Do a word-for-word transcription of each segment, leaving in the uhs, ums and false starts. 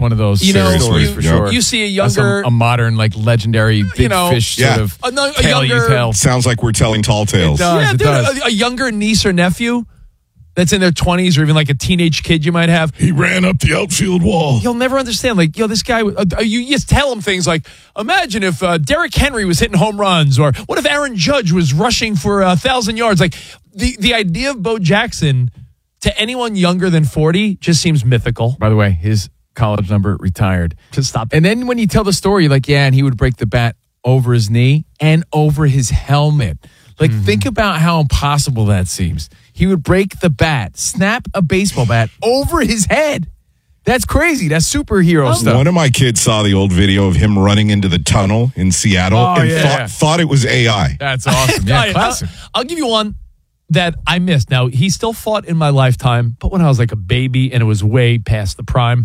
one of those You know, stories you, for sure. you see a That's younger, a, a modern, like legendary big you know, fish yeah. sort of a, no- a tale you younger, tell. Sounds like we're telling tall tales. It does. yeah, it dude, does. A, a younger niece or nephew that's in their twenties or even like a teenage kid you might have. He ran up the outfield wall. You'll never understand. Like, yo, this guy, uh, you just tell him things like, imagine if uh, Derrick Henry was hitting home runs, or what if Aaron Judge was rushing for a thousand yards? Like, the, the idea of Bo Jackson to anyone younger than forty just seems mythical. By the way, his college number retired. To stop. And then when you tell the story, you're like, yeah, and he would break the bat over his knee and over his helmet. Like, Mm-hmm. think about how impossible that seems. He would break the bat, snap a baseball bat over his head. That's crazy. That's superhero stuff. One of my kids saw the old video of him running into the tunnel in Seattle Oh, and yeah. thought, thought it was A I. That's awesome. Yeah, I- classic. I'll, I'll give you one that I missed. Now, he still fought in my lifetime, but when I was like a baby and it was way past the prime.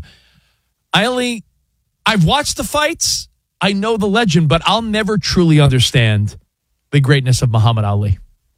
I only, I've watched the fights. I know the legend, but I'll never truly understand the greatness of Muhammad Ali.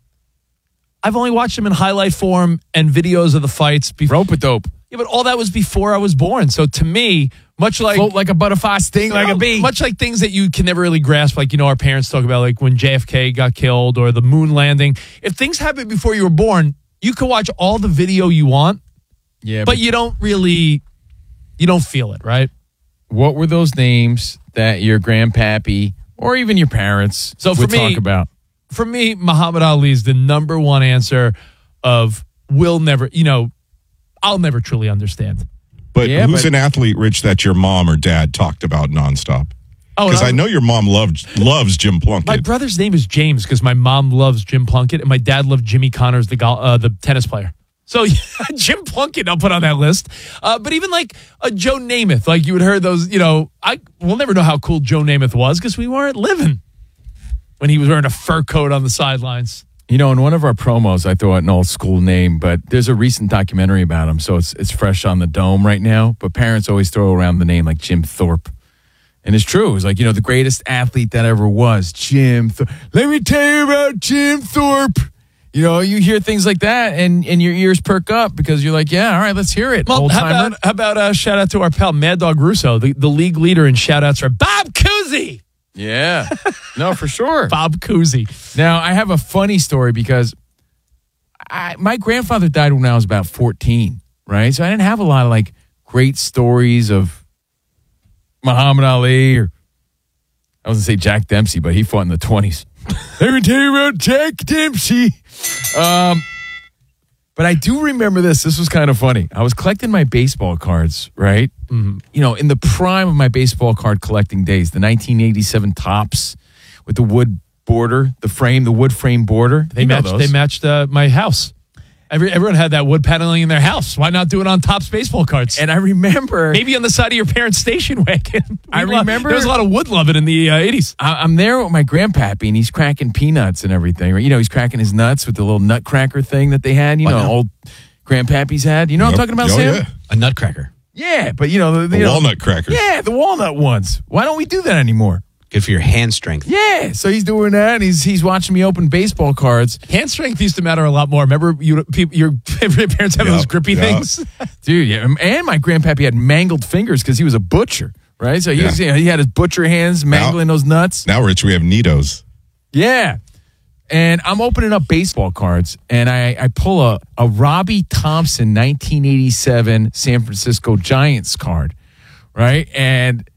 I've only watched him in highlight form and videos of the fights before. Rope a dope. Yeah, but all that was before I was born. So to me, much like Float like a butterfly, sting like a bee. much like things that you can never really grasp, like, you know, our parents talk about, like when J F K got killed or the moon landing. If things happened before you were born, you can watch all the video you want, Yeah, but you don't really, you don't feel it, right? what were those names that your grandpappy or even your parents So for would me- talk about? For me, Muhammad Ali is the number one answer of will never, you know, I'll never truly understand. But Yeah, who's but- an athlete, Rich, that your mom or dad talked about nonstop? Oh, Because and I know your mom loved loves Jim Plunkett. my brother's name is James because my mom loves Jim Plunkett and my dad loved Jimmy Connors, the gol- uh, the tennis player. So yeah, Jim Plunkett, I'll put on that list. Uh, but even like a Joe Namath, like you would heard those, you know, I we'll never know how cool Joe Namath was because we weren't living when he was wearing a fur coat on the sidelines. You know, in one of our promos, I threw out an old school name, but there's a recent documentary about him, so it's it's fresh on the dome right now. But parents always throw around the name like Jim Thorpe. And it's true. It's like, you know, the greatest athlete that ever was, Jim Thorpe. Let me tell you about Jim Thorpe. You know, you hear things like that, and, and your ears perk up because you're like, yeah, all right, let's hear it, Well, old how timer. about, how about uh, shout out to our pal Mad Dog Russo, the, the league leader in shout outs for Bob Cousy. Yeah. No, for sure. Bob Cousy. Now, I have a funny story because I, my grandfather died when I was about fourteen, right? So I didn't have a lot of like great stories of Muhammad Ali or I was going to say Jack Dempsey, but he fought in the twenties. Let me tell you about Jack Dempsey. Um, but I do remember this. This was kind of funny. I was collecting my baseball cards, right? Mm-hmm. You know, in the prime of my baseball card collecting days, the nineteen eighty-seven Topps with the wood border, the frame, the wood frame border. They You know matched, those. they matched uh, my house. Every, everyone had that wood paneling in their house. Why not do it on Topps baseball cards? And I remember, Maybe on the side of your parents' station wagon. I We lo- remember- there was a lot of wood loving in the uh, eighties. I- I'm there with my grandpappy, and he's cracking peanuts and everything. Right? You know, he's cracking his nuts with the little nutcracker thing that they had. You know, know. old grandpappies had. You know what I'm talking about, oh, Sam? yeah. A nutcracker. Yeah, but you know the, The you know- walnut crackers. Yeah, the walnut ones. Why don't we do that anymore? Good for your hand strength. Yeah, so he's doing that, and he's he's watching me open baseball cards, Hand strength used to matter a lot more. Remember you, people, your parents having Yeah, those grippy yeah. things? dude. Yeah, and my grandpappy had mangled fingers because he was a butcher, right? So he was, you know, he had his butcher hands mangling those nuts. Now, Rich, we have Nitos. Yeah. And I'm opening up baseball cards, and I, I pull a, a Robbie Thompson nineteen eighty-seven San Francisco Giants card, right? And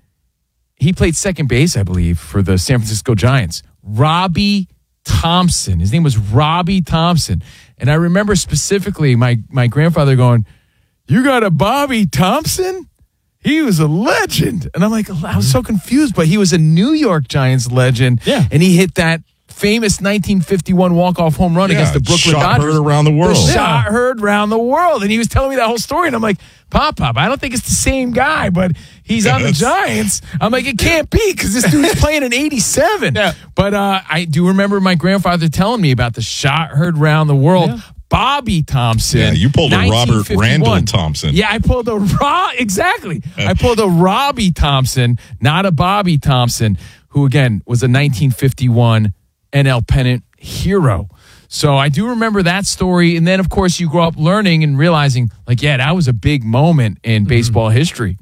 he played second base, I believe, for the San Francisco Giants. Robbie Thompson. His name was Robbie Thompson. And I remember specifically my, my grandfather going, "You got a Bobby Thompson? He was a legend." And I'm like, I was so confused, but he was a New York Giants legend. Yeah. And he hit that famous nineteen fifty-one walk-off home run Yeah, against the Brooklyn shot Dodgers. heard around the world. The Yeah. shot heard around the world. And he was telling me that whole story. And I'm like, Pop, Pop, I don't think it's the same guy, but he's on the Yes. Giants. I'm like, it can't be because this dude's playing in eighty-seven. Yeah. But uh, I do remember my grandfather telling me about the shot heard around the world. Yeah. Bobby Thompson. Yeah, you pulled a Robert nineteen fifty-one. Randall Thompson. Yeah, I pulled a Ro- exactly. I pulled a Robbie Thompson, not a Bobby Thompson, who again was a nineteen fifty-one N L pennant hero. So I do remember that story. And then, of course, you grow up learning and realizing, like, yeah, that was a big moment in baseball history.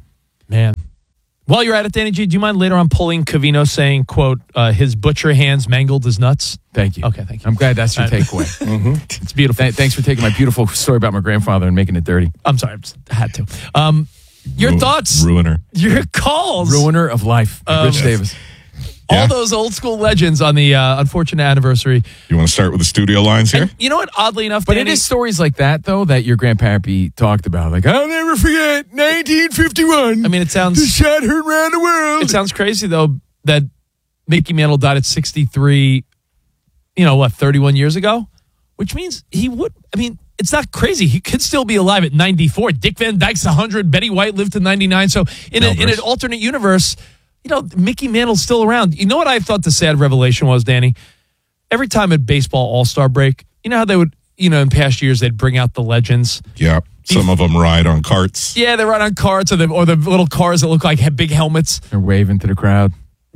Man. While you're at it, Danny G, do you mind later on pulling Covino saying, quote, uh, his butcher hands mangled his nuts? Thank you. Okay, thank you. I'm glad that's your All right. takeaway. mm-hmm. It's beautiful. Th- thanks for taking my beautiful story about my grandfather and making it dirty. I'm sorry, I just had to. Um, your Ru- thoughts, Ruiner. your calls. Ruiner of life. Um, Rich Davis. All Yeah. those old school legends on the uh, unfortunate anniversary. You want to start with the studio lines here? And you know what? Oddly enough, But Danny, it is stories like that, though, that your grandpappy talked about. Like, I'll never forget nineteen fifty-one. I mean, it sounds the shot heard around the world. it sounds crazy though that Mickey Mantle died at sixty-three. You know what? thirty-one years ago, which means he would. I mean, it's not crazy. He could still be alive at ninety-four. Dick Van Dyke's one hundred. Betty White lived to ninety-nine. So in, a, in an alternate universe, you know, Mickey Mantle's still around. You know what I thought the sad revelation was, Danny? Every time at baseball All-Star break, you know how they would, you know, in past years they'd bring out the legends. Yeah. Some of them ride on carts. Yeah, they ride on carts or the or the little cars that look like have big helmets. They're waving to the crowd.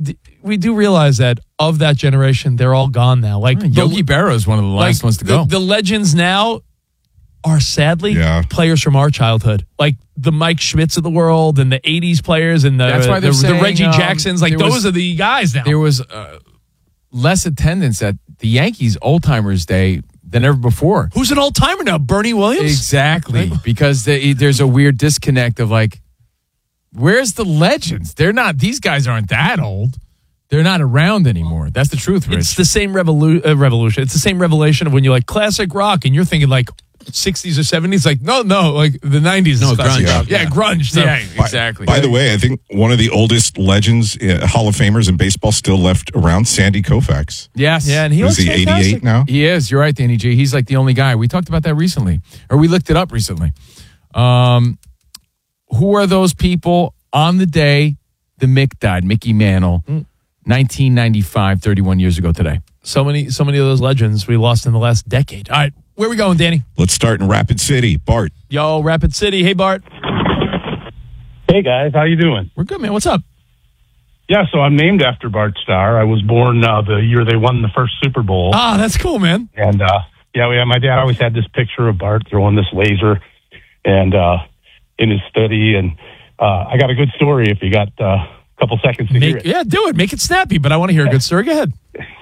We do realize that of that generation, they're all gone now. Like Yogi the, Berra is one of the last like ones to the, go. The legends now are sadly Yeah. players from our childhood, like the Mike Schmitz of the world and the eighties players and the That's why the, they're the saying, Reggie um, Jacksons. Like there those was- are the guys now. there was uh, less attendance at the Yankees Old Timers Day than ever before. Who's an old timer now? Bernie Williams. Exactly, because they, there's a weird disconnect of like, where's the legends? They're not. These guys aren't that old. They're not around anymore. That's the truth, Rich. It's the same revolu- uh, revolution. It's the same revelation of when you're like classic rock and you're thinking like sixties or seventies. Like no, no, like the nineties. No, is classic grunge. rock. Yeah, Yeah. grunge. So, yeah, By- exactly. By, the way, I think one of the oldest legends, uh, Hall of Famers in baseball, still left around, Sandy Koufax. yes, yeah, and he Who's looks he, fantastic. eighty-eight now? He is. You're right, Danny G. He's like the only guy. We talked about that recently, or we looked it up recently. Um, who are those people on the day the Mick died? Mickey Mantle, nineteen ninety-five, thirty-one years ago today. So many, so many of those legends we lost in the last decade. All right, where we going, Danny? Let's start in Rapid City. Bart. Yo, Rapid City. Hey, Bart. Hey guys, how you doing? We're good, man. What's up? Yeah, so I'm named after Bart Starr. I was born uh, the year they won the first Super Bowl, Ah, that's cool, man. and uh, yeah, we, my dad always had this picture of Bart throwing this laser, and uh, in his study. And uh, I got a good story if you got uh, a couple seconds to hear Make, it. yeah, do it. Make it snappy. But I want to hear a good story. Go ahead.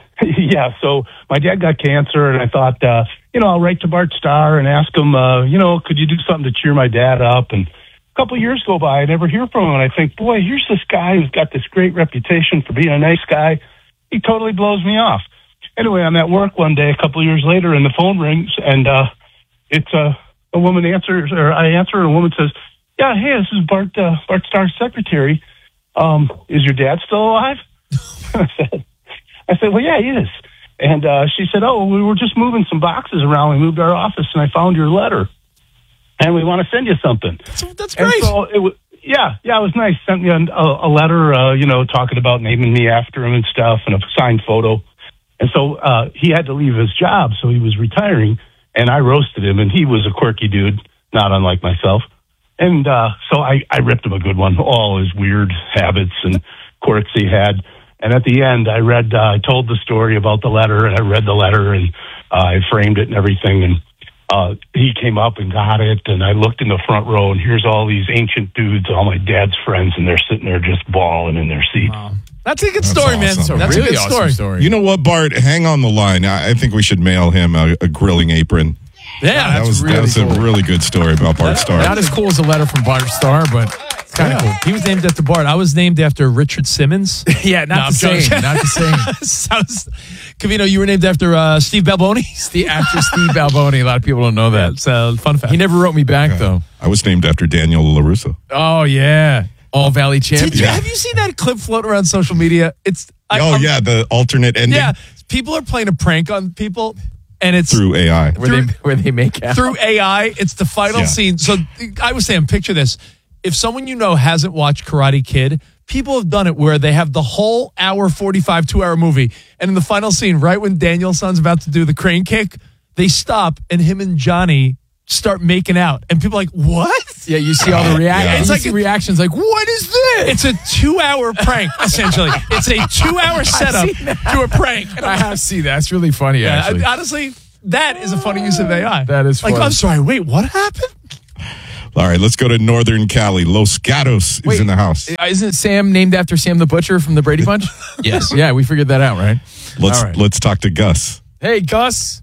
Yeah, so my dad got cancer, and I thought, uh, you know, I'll write to Bart Starr and ask him, uh, you know, could you do something to cheer my dad up? And a couple of years go by, I never hear from him, and I think, boy, here's this guy who's got this great reputation for being a nice guy. He totally blows me off. Anyway, I'm at work one day a couple of years later, and the phone rings, and uh, it's uh, a woman answers, or I answer, and a woman says, yeah, hey, this is Bart, uh, Bart Starr's secretary. Um, is your dad still alive? I said, I said, well, yeah, he is. And uh, she said, oh, we were just moving some boxes around. We moved our office, and I found your letter. And we want to send you something. That's, that's And great. so it was, yeah, yeah, it was nice. Sent me a, a letter, uh, you know, talking about naming me after him and stuff, and a signed photo. And so uh, he had to leave his job, so he was retiring. And I roasted him, and he was a quirky dude, not unlike myself. And uh, so I, I ripped him a good one, all his weird habits and quirks he had. And at the end, I read, uh, I told the story about the letter, and I read the letter, and uh, I framed it and everything. And uh, he came up and got it, and I looked in the front row, and here's all these ancient dudes, all my dad's friends, and they're sitting there just bawling in their seats. Wow. That's a good That's story, man. awesome. That's really a good awesome story. story. You know what, Bart? Hang on the line. I, I think we should mail him a, a grilling apron. Yeah, That that's was, really that was cool. a really good story about Bart Starr. Not as cool as a letter from Bart Starr, but it's kind of cool. He was named after Bart. I was named after Richard Simmons. cool. Yeah, not No, the I'm same. joking. Not the same. Sounds, Cavino, you were named after uh, Steve Balboni. Steve, after Steve Balboni, a lot of people don't know that. It's a fun fact. He never wrote me back, though. I was named after Daniel LaRusso. Oh, yeah. All Valley Did champion. you, have you seen that clip floating around social media? It's I, Oh, I'm- yeah, the alternate ending yeah. People are playing a prank on people, and it's through A I. Where they, where they make out. through A I. It's the final Yeah. scene. So I was saying, picture this. If someone you know hasn't watched Karate Kid, people have done it where they have the whole hour, forty-five, two hour movie. And in the final scene, right when Daniel-san's about to do the crane kick, they stop and him and Johnny start making out. And people are like, what? Yeah, you see all the reactions. Yeah. It's It's like like a- reactions like, what is this? It's a two hour prank, essentially. It's a two hour setup seen that. to a prank. And I I'm have seen that. It's really funny, Yeah, actually. I- honestly, that is a funny use of A I. That is like, funny. I'm sorry, wait, what happened? All right, let's go to Northern Cali. Los Gatos Wait, is in the house. Isn't Sam named after Sam the Butcher from the Brady Bunch? Yes. Yeah, we figured that out, right? Let's All right. let's talk to Gus. Hey, Gus.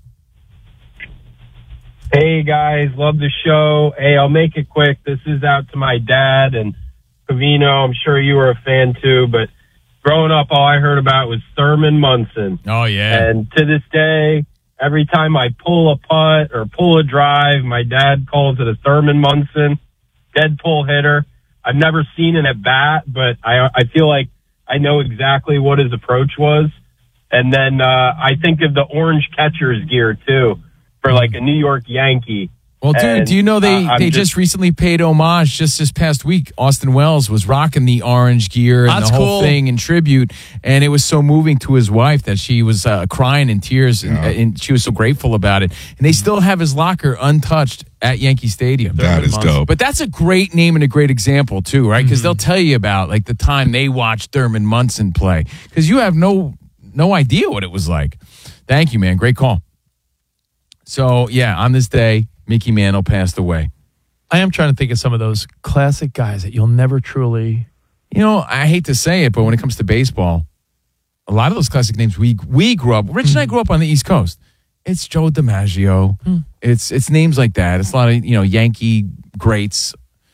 Hey guys, love the show. Hey, I'll make it quick. This is out to my dad and Covino. I'm sure you were a fan too, but growing up, all I heard about was Thurman Munson. Oh, yeah. And to this day, every time I pull a putt or pull a drive, my dad calls it a Thurman Munson dead pull hitter. I've never seen an at bat, but I I feel like I know exactly what his approach was. And then uh, I think of the orange catcher's gear too, for like a New York Yankee. Well, dude, And, do you know they, uh, I'm they just, just- recently paid homage just this past week? Austin Wells was rocking the orange gear and That's the whole cool. thing in tribute. And it was so moving to his wife that she was uh, crying in tears and, and she was so grateful about it. And they still have his locker untouched at Yankee Stadium. That is dope. But that's a great name and a great example, too, right? Because they'll tell you about like the time they watched Thurman Munson play. Because you have no no idea what it was like. Thank you, man. Great call. So, yeah, on this day, Mickey Mantle passed away. I am trying to think of some of those classic guys that you'll never truly. You know, I hate to say it, but when it comes to baseball, a lot of those classic names we we grew up. Rich and I grew up on the East Coast. It's Joe DiMaggio. It's it's names like that. It's a lot of you know Yankee greats.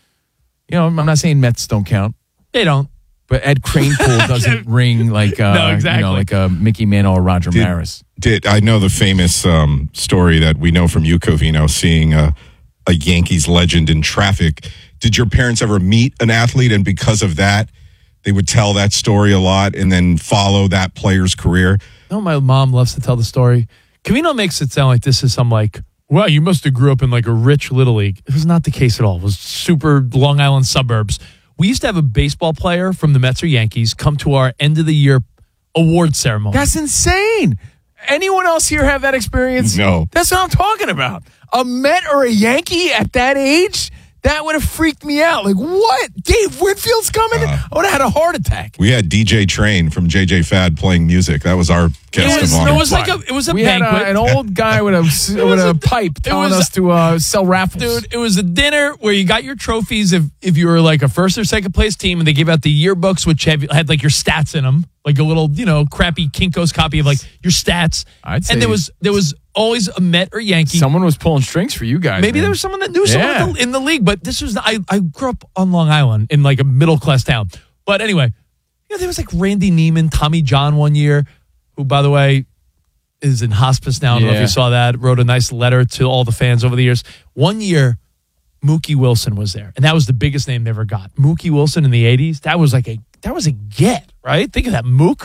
You know, I'm not saying Mets don't count, They don't. but Ed Kranepool doesn't ring like uh, No, exactly. you know, like a Mickey Mantle or Roger Did- Maris. Did I know the famous um, story that we know from you, Covino, seeing a, a Yankees legend in traffic? Did your parents ever meet an athlete, and because of that, they would tell that story a lot and then follow that player's career? No, my mom loves to tell the story. Covino makes it sound like this is some like, well, you must have grew up in like a rich little league. It was not the case at all. It was super Long Island suburbs. We used to have a baseball player from the Mets or Yankees come to our end of the year award ceremony. That's insane. Anyone else here have that experience? No. That's what I'm talking about. A Met or a Yankee at that age? That would have freaked me out. Like, what? Dave Winfield's coming? Uh, I would have had a heart attack. We had D J Train from J J Fad playing music. That was our guest It was, of honor. it was like a it was a we had banquet. uh, an old guy with a with was a, a- pipe telling was- us to uh, sell raffles. Dude, it was a dinner where you got your trophies if if you were like a first or second place team, and they gave out the yearbooks which have, had like your stats in them, like a little you know crappy Kinko's copy of like your stats. I'd say- and there was there was always a Met or Yankee. Someone was pulling strings for you guys. Maybe man. there was someone that knew someone Yeah. in the- in the league, but this was I I grew up on Long Island in like a middle class town. But anyway, you know there was like Randy Neiman, Tommy John one year, who by the way is in hospice now. I don't know if Yeah. you saw that. Wrote a nice letter to all the fans over the years. One year, Mookie Wilson was there, and that was the biggest name they ever got. Mookie Wilson in the eighties. That was like a that was a get, right? Think of that, Mook.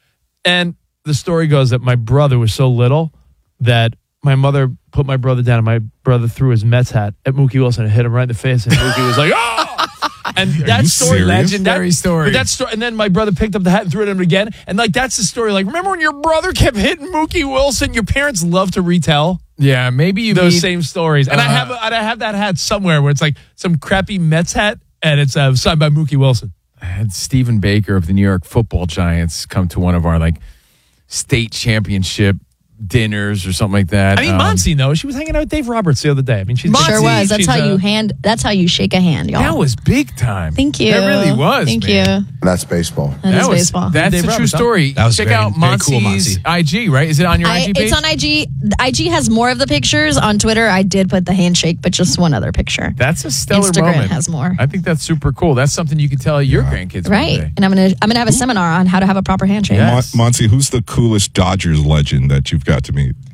And the story goes that my brother was so little that my mother put my brother down, and my brother threw his Mets hat at Mookie Wilson and hit him right in the face, and Mookie was like, "Oh!" And that you story, serious? Legendary that, story. But that story, and then my brother picked up the hat and threw it at him again, and like that's the story. Like, remember when your brother kept hitting Mookie Wilson? Your parents love to retell Yeah, maybe you those meet- same stories, and I uh, have a, and I have that hat somewhere where it's like some crappy Mets hat, and it's uh, signed by Mookie Wilson. I had Stephen Baker of the New York Football Giants come to one of our like state championship dinners or something like that. I mean, Um, Monty knows. She was hanging out with Dave Roberts the other day. I mean, she's Sure was. That's she's, how uh, you hand. That's how you shake a hand, y'all. That was big time. Thank you. That really was. Thank man. you. That's baseball. That, That is was baseball. that's Dave a true Roberts, huh? story. That was Check very- out very cool, Monty's Monty. I G, right? Is it on your I, I G page? it's on I G. I G has more of the pictures. On Twitter, I did put the handshake, but just one other picture. That's a stellar Instagram moment. has more. I think that's super cool. That's something you could tell your grandkids Right. one day. And I'm gonna I'm gonna have a seminar on how to have a proper handshake. Yeah. Mon- Yes. Monty, who's the coolest Dodgers legend that you've got to meet?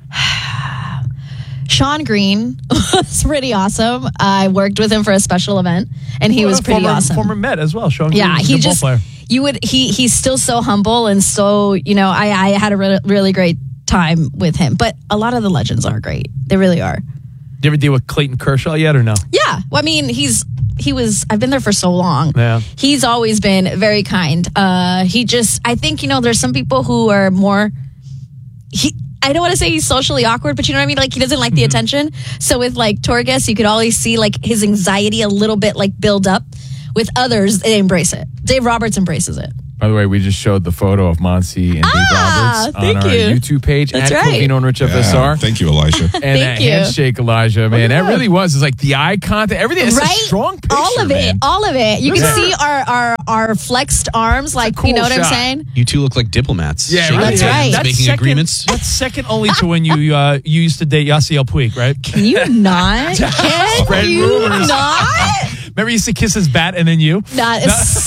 Sean Green was pretty awesome. I worked with him for a special event, and he Well, was pretty former, awesome. Former Met as well. Sean yeah, Green was a he good ball just player. you would he he's still so humble and so you know I I had a really, really great time with him. But a lot of the legends are great. They really are. Did you ever deal with Clayton Kershaw yet or no? Yeah, well, I mean he's he was I've been there for so long. Yeah. He's always been very kind. Uh, he just I think you know there's some people who are more he. I don't want to say he's socially awkward, but you know what I mean? Like, he doesn't like the attention. So with, like, tour guests, you could always see, like, his anxiety a little bit, like, build up. With others, they embrace it. Dave Roberts embraces it. By the way, we just showed the photo of Monsi and Dave Ah, Roberts on thank our you. YouTube page That's at right. Covino and Rich F S Yeah, R. thank you, Elijah. And Thank that you. handshake, Elijah, man, that really was. It's like the eye contact, everything. It's right? a strong picture, all of man. it, all of it. You can Yeah. see our, our our flexed arms, like cool you know what I'm shot. saying. You two look like diplomats. Yeah, Shaking really. That's hands, right. That's Making second, agreements. That's second only to when you uh, you used to date Yasiel Puig, right? Can you not? Can Spread you rumors. not? Remember you used to kiss his bat and then you? Not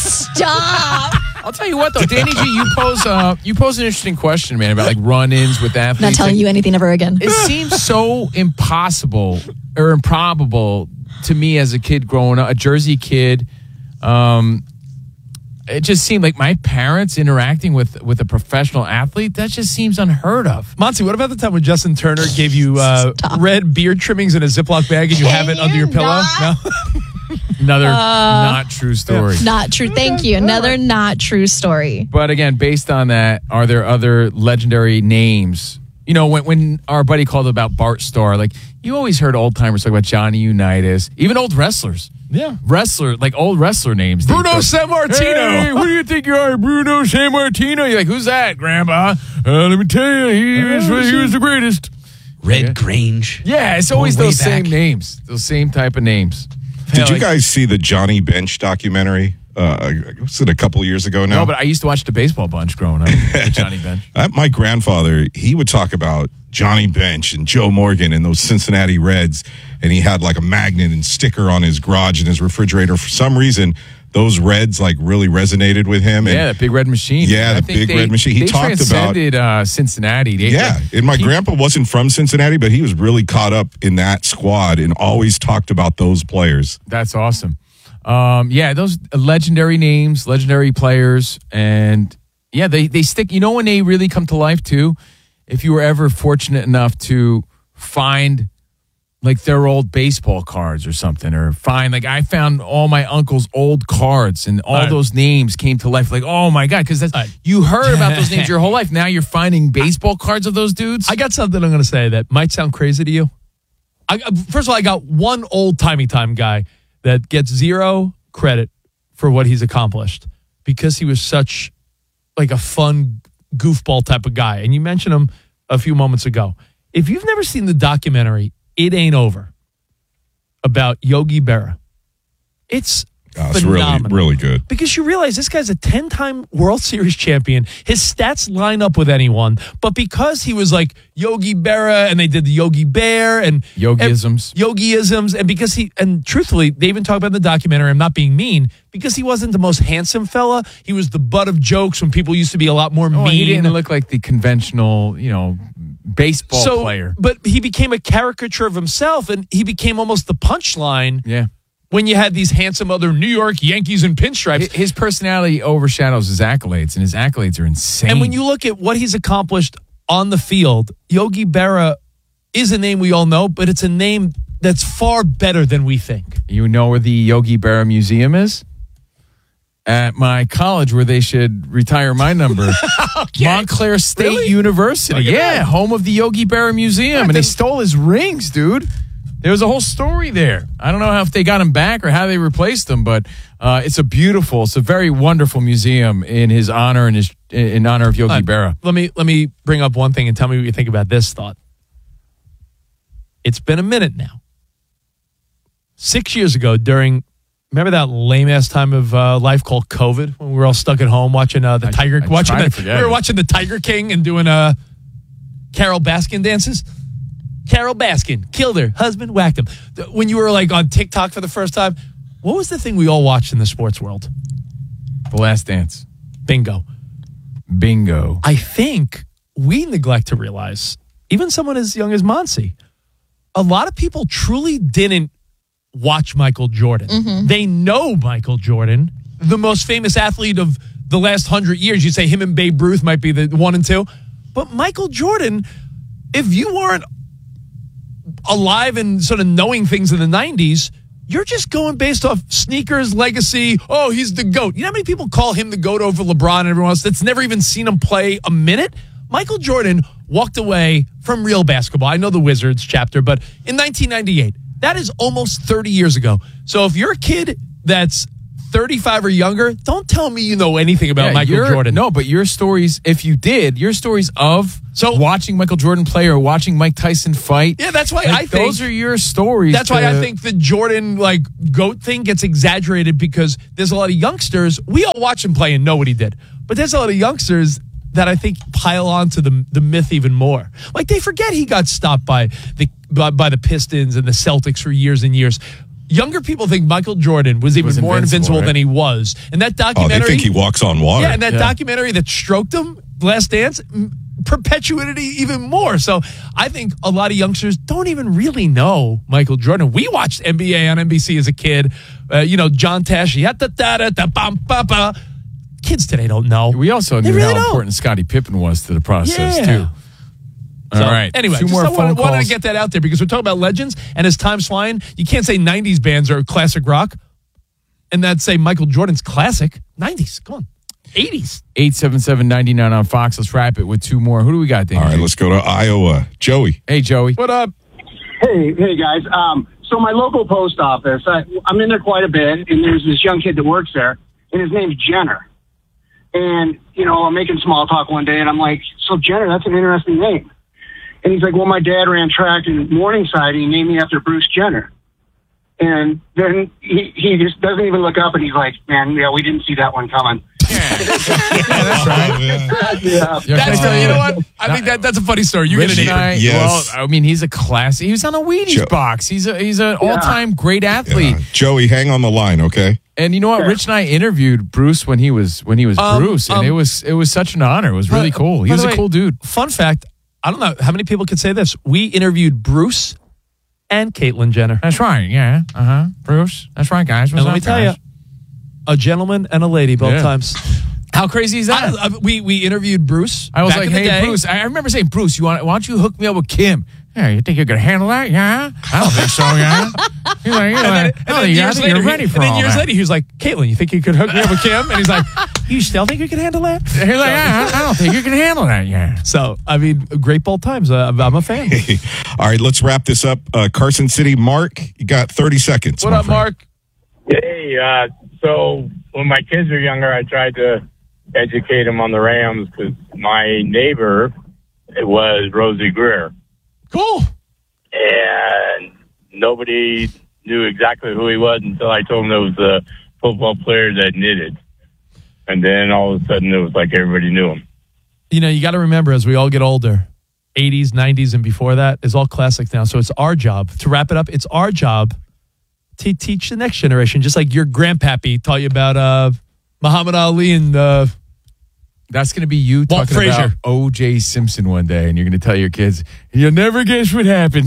stop. I'll tell you what, though, Danny G, you pose uh, you pose an interesting question, man, about like run-ins with athletes. Not telling Like, you anything ever again. It seems so impossible or improbable to me as a kid growing up, a Jersey kid. Um, it just seemed like my parents interacting with with a professional athlete. That just seems unheard of. Monty, what about the time when Justin Turner gave you uh, red beard trimmings in a Ziploc bag and you have it Can under your you pillow? not? No? Another not true story. Not true. Thank you. Another not true story. But again, based on that, are there other legendary names? You know, when when our buddy called about Bart Starr, like you always heard old timers talk about Johnny Unitas, even old wrestlers. Yeah. Wrestler, like old wrestler names. Bruno They go, Sammartino. Hey, who do you think you are, Bruno Sammartino? You're like, who's that, Grandpa? Uh, let me tell you, he was, he was the greatest. Red Yeah. Grange. Yeah, it's always way those back. same names, those same type of names. Did you like- guys see the Johnny Bench documentary? Uh, was it a couple of years ago now? No, but I used to watch the baseball bunch growing up with Johnny Bench. Uh, my grandfather, he would talk about Johnny Bench and Joe Morgan and those Cincinnati Reds, and he had like a magnet and sticker on his garage and his refrigerator. For some reason, those Reds like really resonated with him. And Yeah, that big red machine. Yeah, I the think big they- red machine. He they talked about- transcended uh, Cincinnati. They, yeah, and my he- grandpa wasn't from Cincinnati, but he was really caught up in that squad and always talked about those players. That's awesome. Um, yeah, those legendary names, legendary players, and yeah, they they stick. You know when they really come to life too? If you were ever fortunate enough to find like their old baseball cards or something, or find like I found all my uncle's old cards and all Right. those names came to life. Like, oh my god, because that's Right. you heard about those names your whole life. Now you're finding baseball cards of those dudes. I got something I'm going to say that might sound crazy to you. I, first of all, I got one old timey time guy that gets zero credit for what he's accomplished because he was such like a fun goofball type of guy. And you mentioned him a few moments ago. If you've never seen the documentary, It Ain't Over, about Yogi Berra, it's Oh, it's really, phenomenal. really good. Because you realize this guy's a ten-time World Series champion. His stats line up with anyone, but because he was like Yogi Berra and they did the Yogi Bear and Yogiisms. and Yogiisms, and because he and truthfully, they even talk about in the documentary. I'm not being mean because he wasn't the most handsome fella. He was the butt of jokes when people used to be a lot more Oh, mean. he didn't look like the conventional, you know, baseball so, player. but he became a caricature of himself, and he became almost the punchline Yeah. when you had these handsome other New York Yankees in pinstripes. His personality overshadows his accolades, and his accolades are insane. And when you look at what he's accomplished on the field, Yogi Berra is a name we all know, but it's a name that's far better than we think. you know where the Yogi Berra Museum is? At my college, where they should retire my number, Montclair State Really? University. Look at Yeah, that. home of the Yogi Berra Museum, and they then- stole his rings, dude. There was a whole story there. I don't know how if they got him back or how they replaced him, but uh, it's a beautiful, it's a very wonderful museum in his honor and his in honor of Yogi Uh, Berra. Let me let me bring up one thing and tell me what you think about this thought. It's been a minute now. Six years ago, during remember that lame ass time of uh, life called COVID, when we were all stuck at home watching uh, the I- Tiger, I watching try to the, forget we were it. watching the Tiger King and doing uh, Carol Baskin dances. Carol Baskin killed her husband, whacked him. Th- When you were like on TikTok for the first time, what was the thing we all watched in the sports world? The Last Dance. Bingo. Bingo. I think we neglect to realize, even someone as young as Monsi, a lot of people truly didn't watch Michael Jordan. They know Michael Jordan, the most famous athlete of the last hundred years. You'd say him and Babe Ruth might be the one and two. But Michael Jordan, if you weren't alive and sort of knowing things in the nineties, you're just going based off sneakers, legacy. Oh, he's the GOAT. You know how many people call him the GOAT over LeBron and everyone else that's never even seen him play a minute? Michael Jordan walked away from real basketball. I know the Wizards chapter, but in nineteen ninety-eight, that is almost thirty years ago. So if you're a kid that's thirty-five or younger, don't telling me you know anything about Yeah, Michael your- Jordan. No, but your stories, if you did, your stories of So- watching Michael Jordan play or watching Mike Tyson fight. Yeah, that's why like, I think those are your stories. That's why to- I think the Jordan like GOAT thing gets exaggerated because there's a lot of youngsters. We all watch him play and know what he did, but there's a lot of youngsters that I think pile onto the the myth even more. Like they forget he got stopped by the by, by the Pistons and the Celtics for years and years. Younger people think Michael Jordan was even Was more invincible, invincible right? than he was. And that Oh, they documentary, think he walks on water. yeah, and that Yeah. documentary that stroked him, Last Dance, m- perpetuated it even more. So I think a lot of youngsters don't even really know Michael Jordan. We watched N B A on N B C as a kid. Uh, you know, John Tesh, da da da da bam ba ba. Kids today don't know. we also They knew really how don't. important Scottie Pippen was to the process Yeah. too. All So, right. Anyway, two just more I phone wanted, calls. wanted to get that out there because we're talking about legends, and as time's flying, you can't say nineties bands are classic rock, and that's say Michael Jordan's classic. nineties, come on, eighties. eight seven seven, nine nine on Fox. Let's wrap it with two more. Who do we got, Dan? All right, let's go to Iowa. Joey. Hey, Joey. What up? Hey, hey guys. Um, so my local post office, I, I'm in there quite a bit, and there's this young kid that works there, and his name's Jenner. And, you know, I'm making small talk one day, and I'm like, so Jenner, that's an interesting name. And he's like, well, my dad ran track in Morningside, and he named me after Bruce Jenner. And then he, he just doesn't even look up, and he's like, man, yeah, we didn't see that one coming. That's right. Yeah. Yeah, can I That's tell you know what? I think that that's a funny story. You're Rich gonna and I, name it. Yes. well, I mean, he's a class. He was on a Wheaties Joe- box. He's a he's an all time great athlete. Yeah. Joey, hang on the line, okay? And you know what? Rich and I interviewed Bruce when he was when he was Um, Bruce, and um, it was it was such an honor. It was really By- cool. He by was the a way, cool dude. Fun fact: I don't know how many people could say this. We interviewed Bruce and Caitlyn Jenner. That's right. Yeah. Uh huh. Bruce. That's right, guys. What's And let up, me tell guys? you, a gentleman and a lady both Yeah. times. How crazy is that? I, I, we we interviewed Bruce. I was back like, in the "Hey, day. Bruce." I I remember saying, "Bruce, you want? Why don't you hook me up with Kim?" Yeah, you think you could handle that? Yeah, I don't think so. Yeah. He's like, And you're then, like, and oh, then yeah, I years think later, you're ready he, for and then all years that. later, he was like, "Caitlyn, you think you could hook me up with Kim?" And he's like, "You still think you can handle that?" He's like, yeah, I I don't think you can handle that. Yeah. So, I mean, great both times. Uh, I'm a fan. All right, let's wrap this up. Uh, Carson City, Mark, you got thirty seconds. What my up, friend. Mark? Hey, uh, so when my kids were younger, I tried to educate them on the Rams because my neighbor it was Rosie Greer, Cool. and nobody knew exactly who he was until I told them it was a football player that knitted, and then all of a sudden it was like everybody knew him. You know, you got to remember as we all get older, eighties, nineties, and before that is all classic now. So it's our job to wrap it up. It's our job to teach the next generation, just like your grandpappy taught you about uh, Muhammad Ali and uh, That's going to be you Walt talking about Frazier. O J Simpson one day, and you're going to tell your kids, "You'll never guess what happened."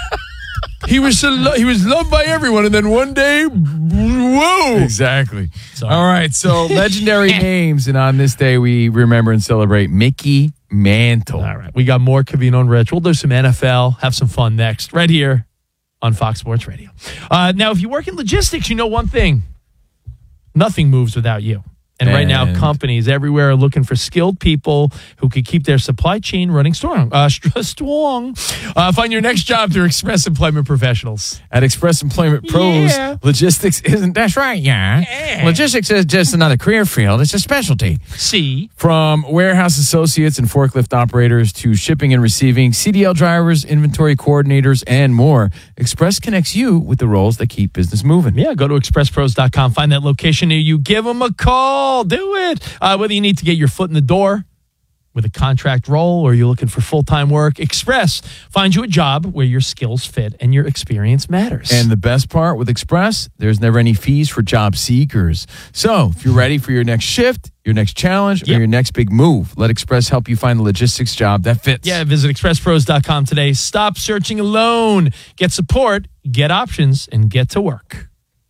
he was so lo- he was loved by everyone, and then one day, whoa! Exactly. Sorry. All right. So legendary names, and on this day we remember and celebrate Mickey Mantle. All right, we got more Covino and Rich. We'll do some N F L, have some fun next, right here on Fox Sports Radio. Uh, now, if you work in logistics, you know one thing: nothing moves without you. And right now, And- companies everywhere are looking for skilled people who can keep their supply chain running strong. Uh, st- strong. Uh, find your next job through Express Employment Professionals. At Express Employment Pros, Yeah. logistics isn't. That's right. Yeah. Logistics is just another career field. It's a specialty. See, From warehouse associates and forklift operators to shipping and receiving, C D L drivers, inventory coordinators, and more, Express connects you with the roles that keep business moving. yeah, go to express pros dot com. Find that location near you. Give them a call. Do it. Uh, whether you need to get your foot in the door with a contract role or you're looking for full-time work, Express finds you a job where your skills fit and your experience matters. And the best part with Express, there's never any fees for job seekers. So if you're ready for your next shift, your next challenge, or Yep. your next big move, let Express help you find the logistics job that fits. yeah, visit express pros dot com today. Stop searching alone. Get support, get options, and get to work.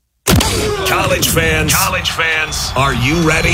College fans, college fans, are you ready?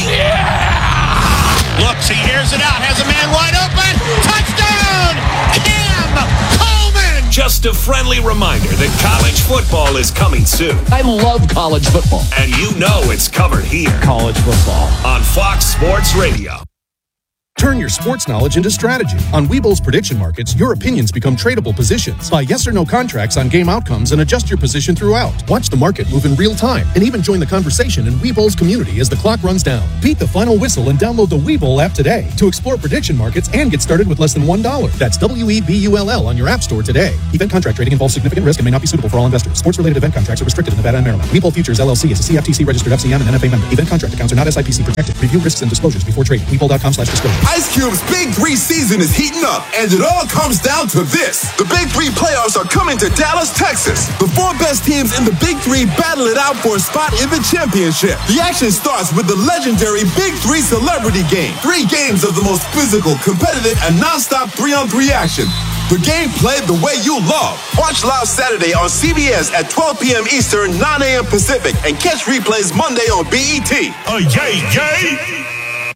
Looks, he hears it out, has a man wide open. Touchdown! Cam Coleman! Just a friendly reminder that college football is coming soon. I love college football. And you know it's covered here College football. on Fox Sports Radio. Turn your sports knowledge into strategy. On Webull's prediction markets, your opinions become tradable positions. Buy yes or no contracts on game outcomes and adjust your position throughout. Watch the market move in real time and even join the conversation in Webull's community as the clock runs down. Beat the final whistle and download the Webull app today to explore prediction markets and get started with less than one dollar. That's W E B U L L on your app store today. Event contract trading involves significant risk and may not be suitable for all investors. Sports-related event contracts are restricted in Nevada and Maryland. Webull Futures L L C is a C F T C-registered F C M and N F A member. Event contract accounts are not S I P C protected. Review risks and disclosures before trading. Webull dot com slash disclosure. Ice Cube's Big Three season is heating up, and it all comes down to this. The Big Three playoffs are coming to Dallas, Texas. The four best teams in the Big Three battle it out for a spot in the championship. The action starts with the legendary Big Three Celebrity Game. Three games of the most physical, competitive, and non-stop three-on-three action. The game played the way you love. Watch live Saturday on C B S at twelve p.m. Eastern, nine a.m. Pacific, and catch replays Monday on B E T. Oh, yay, yay!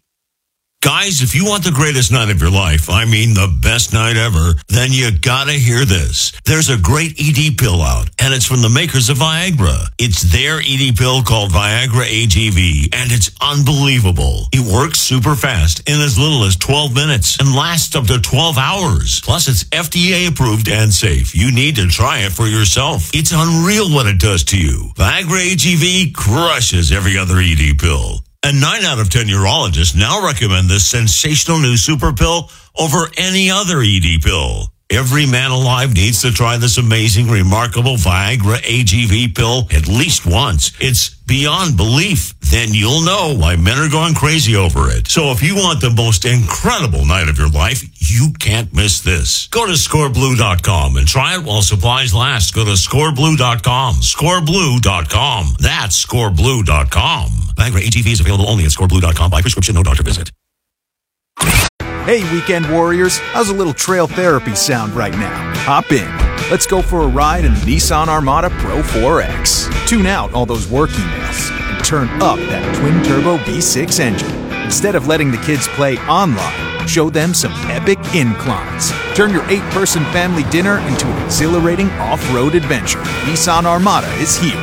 Guys, if you want the greatest night of your life, I mean the best night ever, then you gotta hear this. There's a great E D pill out, and it's from the makers of Viagra. It's their E D pill called Viagra A G V, and it's unbelievable. It works super fast in as little as twelve minutes and lasts up to twelve hours. Plus, it's F D A approved and safe. You need to try it for yourself. It's unreal what it does to you. Viagra A G V crushes every other E D pill. And nine out of ten urologists now recommend this sensational new super pill over any other E D pill. Every man alive needs to try this amazing, remarkable Viagra A G V pill at least once. It's beyond belief. Then you'll know why men are going crazy over it. So if you want the most incredible night of your life, you can't miss this. Go to score blue dot com and try it while supplies last. Go to score blue dot com. score blue dot com. That's score blue dot com. Viagra A G V is available only at score blue dot com by prescription, no doctor visit. Hey, weekend warriors, how's a little trail therapy sound right now? Hop in. Let's go for a ride in the Nissan Armada Pro four X. Tune out all those work emails and turn up that twin-turbo V six engine. Instead of letting the kids play online, show them some epic inclines. Turn your eight-person family dinner into an exhilarating off-road adventure. Nissan Armada is here.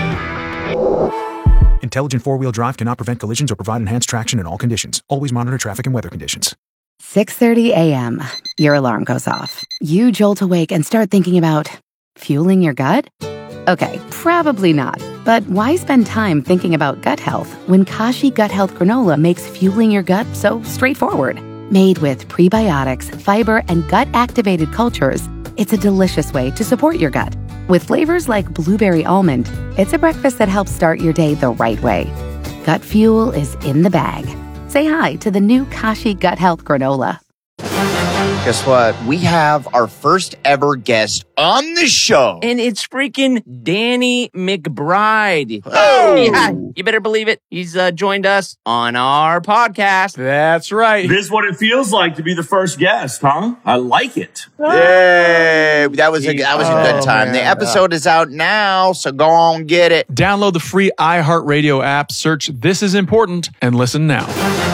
Intelligent four-wheel drive cannot prevent collisions or provide enhanced traction in all conditions. Always monitor traffic and weather conditions. six thirty a.m. Your alarm goes off. You jolt awake and start thinking about fueling your gut? Okay, probably not. But why spend time thinking about gut health when Kashi Gut Health Granola makes fueling your gut so straightforward? Made with prebiotics, fiber, and gut-activated cultures, it's a delicious way to support your gut. With flavors like blueberry almond, it's a breakfast that helps start your day the right way. Gut fuel is in the bag. Say hi to the new Kashi Gut Health Granola. Guess what? We have our first ever guest on the show. And it's freaking Danny McBride. Oh! Yeah, you better believe it. He's uh, joined us on our podcast. That's right. This is what it feels like to be the first guest, huh? I like it. Yay! That was a, that was a good Oh, time. man. The episode is out now, so go on, get it. Download the free iHeartRadio app, search This Is Important, and listen now.